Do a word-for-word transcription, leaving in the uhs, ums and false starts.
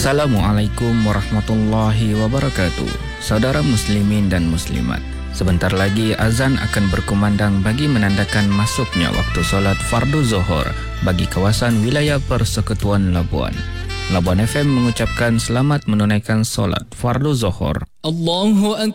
Assalamualaikum warahmatullahi wabarakatuh. Saudara muslimin dan muslimat, sebentar lagi azan akan berkumandang bagi menandakan masuknya waktu solat fardu zuhur bagi kawasan wilayah Persekutuan Labuan. Labuan F M mengucapkan selamat menunaikan solat fardu zuhur. Allahu Akbar.